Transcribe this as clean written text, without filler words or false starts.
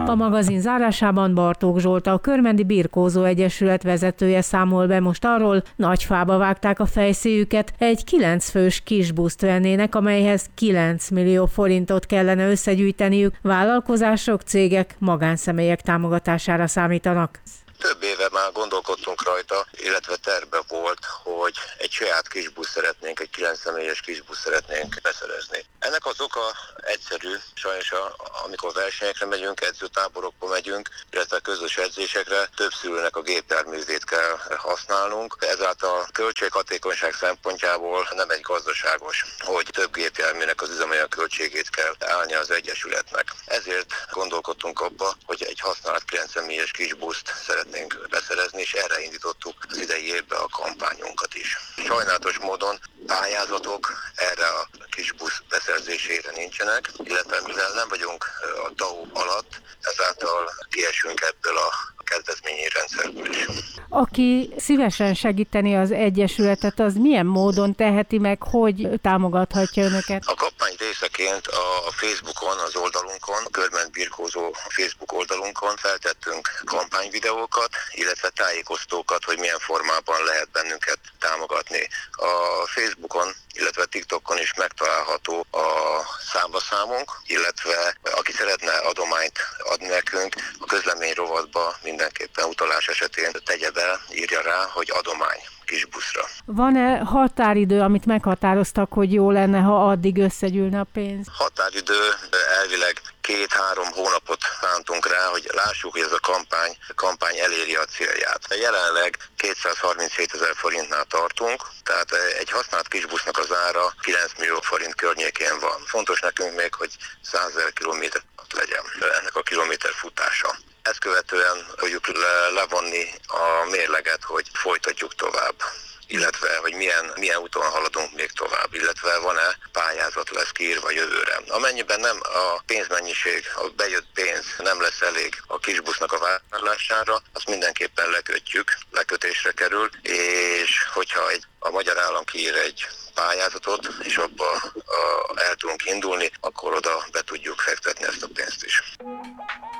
A magazin zárásában Bartók Zsolt, a Körmendi Birkózó Egyesület vezetője számol be most arról, nagy fába vágták a fejszéjüket, egy 9 fős kis buszt vennének, amelyhez 9 millió forintot kellene összegyűjteniük. Vállalkozások, cégek, magánszemélyek támogatására számítanak. Több éve már gondolkodtunk rajta, illetve terve volt, hogy egy saját kisbusz szeretnénk, egy 9 személyes kisbusz szeretnénk beszerezni. Ennek az oka egyszerű, sajnos amikor versenyekre megyünk, edzőtáborokba megyünk, illetve közös edzésekre, több szülőnek a gépjárművét kell használnunk. Ezáltal költséghatékonyság szempontjából nem egy gazdaságos, hogy több gépjárműnek az üzemanyag költségét kell állni az egyesületnek. Ezért gondolkodtunk abba, hogy egy használt 9 személyes kisbuszt szeretnénk beszerezni, és erre indítottuk az idei évben a kampányunkat is. Sajnálatos módon pályázatok erre a kis busz beszerzésére nincsenek, illetve mivel nem vagyunk a DAO alatt, ezáltal kiesünk ebből a kedvezményi rendszerből is. Aki szívesen segíteni az Egyesületet, az milyen módon teheti meg, hogy támogathatja önöket? A kampány részeként a Facebookon, az oldalunkon, a Körmendi Birkózó Facebook oldalunkon feltettünk kampányvideókat, illetve tájékoztókat, hogy milyen formában lehet bennünket támogatni. A Facebookon, illetve TikTokon is megtalálható a számlaszámunk, illetve aki szeretne adományt adni nekünk, a közlemény rovatba mindenképpen utalás esetén tegye be, írja rá, hogy adomány kis buszra. Van-e határidő, amit meghatároztak, hogy jó lenne, ha addig összegyűlne a pénz? Határidő elvileg 2-3 hónapot szántunk rá, hogy lássuk, hogy ez a kampány eléri a célját. Jelenleg 237 000 forintnál tartunk, tehát egy használt kisbusznak az ára 9 millió forint környékén van. Fontos nekünk még, hogy 100 000 kilométer legyen ennek a kilométer futása. Ezt követően fogjuk levonni a mérleget, hogy folytatjuk tovább, illetve hogy milyen úton haladunk még tovább, illetve van-e pályázat lesz kiírva jövőre. Amennyiben nem a pénzmennyiség, a bejött pénz nem lesz elég a kisbusznak a vásárlására, azt mindenképpen lekötésre kerül, és hogyha a magyar állam kiír egy pályázatot, és abba el tudunk indulni, akkor oda be tudjuk fektetni ezt a pénzt is.